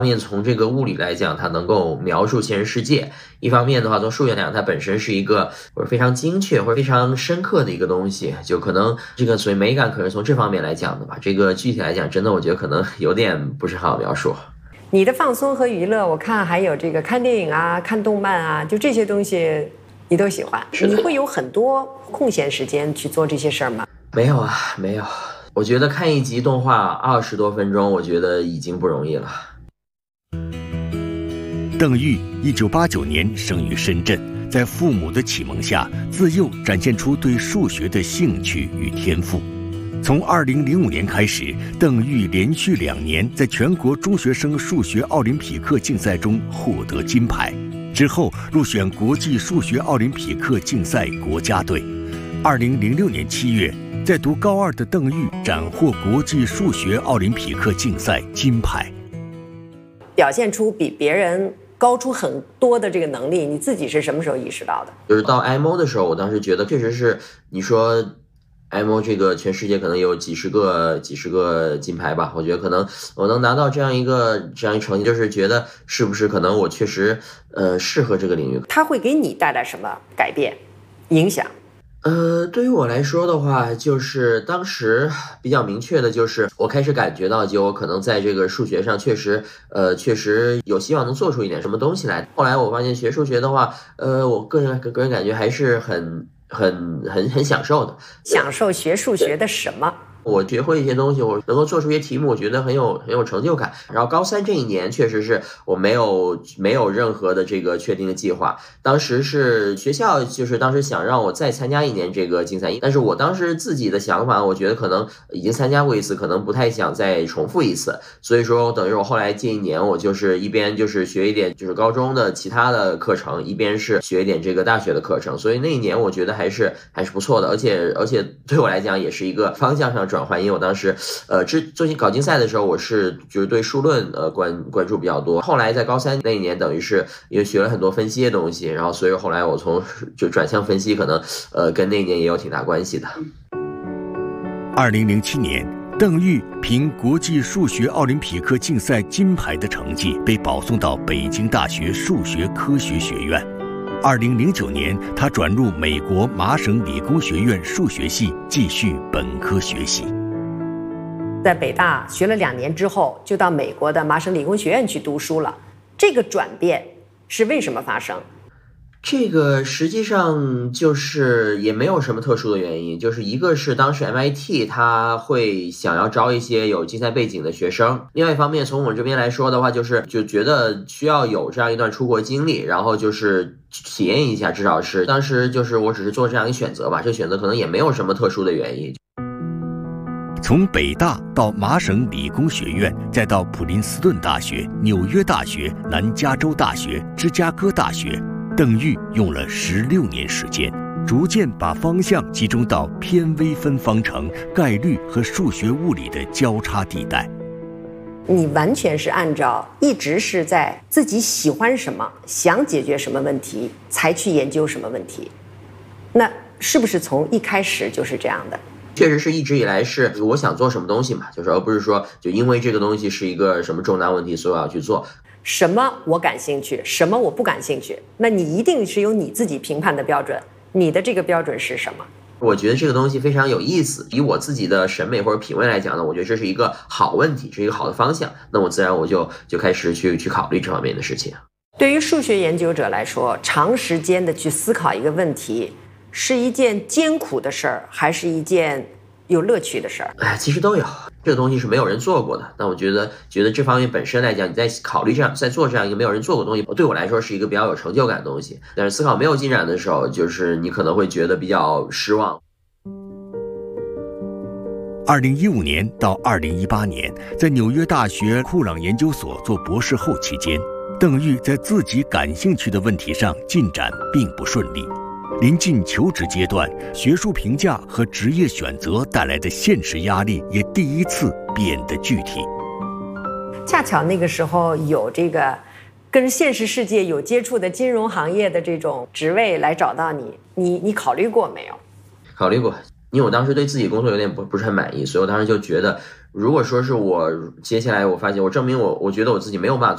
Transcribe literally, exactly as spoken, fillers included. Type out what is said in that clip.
面从这个物理来讲，它能够描述现实世界；一方面的话，从数学来讲，它本身是一个或者非常精确或者非常深刻的一个东西，就可能这个所谓美感可能从这方面来讲的吧。这个具体来讲，真的我觉得可能有点不是很好描述。 你的放松和娱乐，我看还有这个看电影啊、看动漫啊，就这些东西你都喜欢。你会有很多空闲时间去做这些事儿吗？ 没有啊，没有。我觉得看一集动画二十多分钟，我觉得已经不容易了。 邓玉一九八九年生于深圳，在父母的启蒙下，自幼展现出对数学的兴趣与天赋。从二零零五年开始，邓玉连续两年在全国中学生数学奥林匹克竞赛中获得金牌，之后入选国际数学奥林匹克竞赛国家队。二零零六年七月，在读高二的邓玉斩获国际数学奥林匹克竞赛金牌， 表现出比别人高出很多的这个能力，你自己是什么时候意识到的？ 就是到 I M O 的时候，我当时觉得确实是，你说 I M O 这个全世界可能有几十个几十个金牌吧，我觉得可能我能拿到这样一个这样一成绩，就是觉得是不是可能我确实呃适合这个领域。 它会给你带来什么改变、影响？ 呃，对于我来说的话，就是当时比较明确的就是，我开始感觉到，就我可能在这个数学上确实，呃，确实有希望能做出一点什么东西来。后来我发现学数学的话，呃，我个人个人感觉还是很很很很享受的。 享受学数学的什么？ 我学会一些东西，我能够做出一些题目，我觉得很有很有成就感。然后高三这一年，确实是我没有没有任何的这个确定的计划。当时是学校就是当时想让我再参加一年这个竞赛，但是我当时自己的想法，我觉得可能已经参加过一次，可能不太想再重复一次。所以说，等于我后来这一年，我就是一边就是学一点就是高中的其他的课程，一边是学一点这个大学的课程。所以那一年我觉得还是还是不错的，而且而且对我来讲也是一个方向上转换，因为我当时呃之做搞竞赛的时候，我是就是对数论呃关关注比较多。后来在高三那一年，等于是因为学了很多分析的东西，然后所以后来我从就转向分析，可能呃跟那一年也有挺大关系的。 二零零七年，邓玉凭国际数学奥林匹克竞赛金牌的成绩，被保送到北京大学数学科学学院。二零零九年，他转入美国麻省理工学院数学系继续本科学习。 在北大学了两年之后，就到美国的麻省理工学院去读书了。这个转变是为什么发生？ 这个实际上就是也没有什么特殊的原因，就是一个是当时 M I T 他会想要招一些有竞赛背景的学生，另外一方面从我们这边来说的话，就是就觉得需要有这样一段出国经历，然后就是体验一下，至少是当时就是我只是做这样一个选择吧，这个选择可能也没有什么特殊的原因。 从北大到麻省理工学院，再到普林斯顿大学、纽约大学、南加州大学、芝加哥大学，邓玉用了十六年时间，逐渐把方向集中到偏微分方程、概率和数学物理的交叉地带。 你完全是按照一直是在自己喜欢什么、想解决什么问题才去研究什么问题，那是不是从一开始就是这样的？ 确实是一直以来是我想做什么东西嘛，就是而不是说就因为这个东西是一个什么重大问题，所以我要去做。 什么我感兴趣，什么我不感兴趣，那你一定是有你自己评判的标准。你的这个标准是什么？ 我觉得这个东西非常有意思，以我自己的审美或者品味来讲呢，我觉得这是一个好问题，是一个好的方向，那我自然我就就开始去去考虑这方面的事情。 对于数学研究者来说，长时间的去思考一个问题是一件艰苦的事儿，还是一件有乐趣的事儿？ 哎，其实都有，这个东西是没有人做过的。那我觉得，觉得这方面本身来讲，你在考虑这样，在做这样一个没有人做过的东西，对我来说是一个比较有成就感的东西。但是思考没有进展的时候，就是你可能会觉得比较失望。 二零一五年到二零一八年，在纽约大学库朗研究所做博士后期间，邓玉在自己感兴趣的问题上进展并不顺利。临近求职阶段，学术评价和职业选择带来的现实压力也第一次变得具体。 恰巧那个时候有这个跟现实世界有接触的金融行业的这种职位来找到你，你你考虑过没有？ 考虑过，因为我当时对自己工作有点不不是很满意，所以我当时就觉得，如果说是我接下来我发现我证明我我觉得我自己没有办法